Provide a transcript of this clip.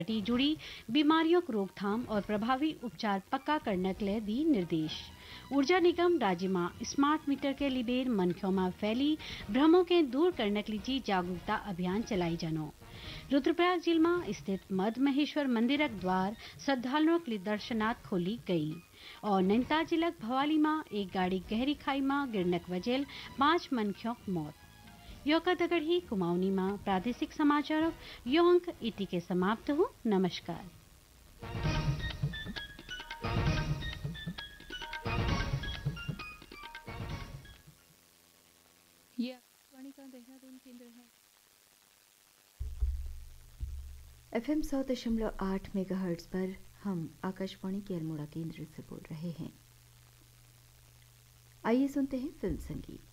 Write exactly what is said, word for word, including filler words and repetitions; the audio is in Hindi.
टी जुड़ी बीमारियों को रोकथाम और प्रभावी उपचार पक्का करने के लिए दी निर्देश। ऊर्जा निगम राज्य में स्मार्ट मीटर के लिबेर मनख्यों में फैली भ्रमों के दूर करने के लिए जागरूकता अभियान चलाई जानो। रुद्रप्रयाग जिले में स्थित मद महेश्वर मंदिर द्वार श्रद्धालुओं के लिए दर्शनार्थ खोली गई और नैनीताल जिला भवाली में एक गाड़ी गहरी खाई में गिरने की वजह पांच मनख्यों की मौत। योका दगड़ी कुमाऊनी में प्रादेशिक समाचार यो अंक इति के समाप्त हो। नमस्कार। ये आकाशवाणी का देहरादून केंद्र है। एफएम सौ दशमलव आठ मेगाहर्ट्ज पर हम आकाशवाणी के अल्मोड़ा केंद्र से बोल रहे हैं। आइए सुनते हैं फिल्म संगीत।